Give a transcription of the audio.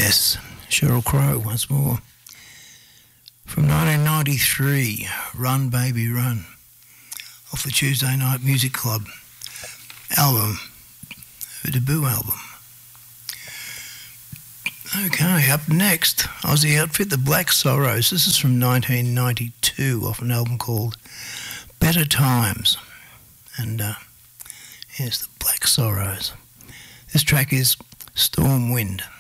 Yes, Sheryl Crow once more. From 1993, Run Baby Run, off the Tuesday Night Music Club album, her debut album. Okay, up next, Aussie outfit, the Black Sorrows. This is from 1992, off an album called Better Times. And here's the Black Sorrows. This track is Storm Wind.